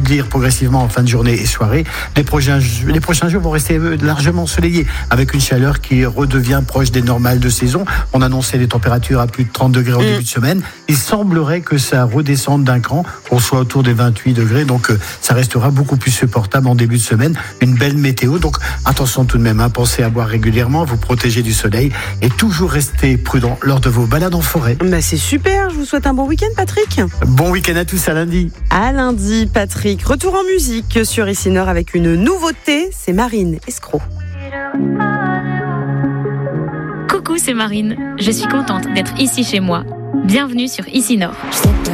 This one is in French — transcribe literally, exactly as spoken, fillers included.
affaiblir progressivement en fin de journée et soirée. Les prochains, les prochains jours vont rester largement ensoleillés avec une chaleur qui redevient proche des normales de saison. On annonçait des températures à plus de trente degrés au mmh. début de semaine. Il semblerait que ça redescende d'un cran, qu'on soit autour des vingt-huit degrés. Donc euh, ça restera beaucoup plus supportable en début de semaine. Une belle météo. Donc attention tout de même, hein, pensez à boire régulièrement, vous protéger du soleil et toujours rester prudent lors de vos balades en forêt. Bah c'est super, je vous souhaite un bon week-end Patrick. Bon week-end à tous, à lundi. À lundi Patrick, retour en musique sur Ici Nord avec une nouveauté, c'est Marine Escroc. Coucou, c'est Marine, je suis contente d'être ici chez moi. Bienvenue sur Ici Nord.